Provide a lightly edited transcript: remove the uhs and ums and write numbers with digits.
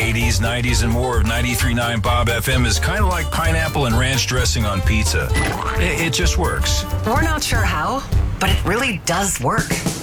80s, 90s, and more of 93.9 Bob FM is kind of like pineapple and ranch dressing on pizza. It just works. We're not sure how, but it really does work.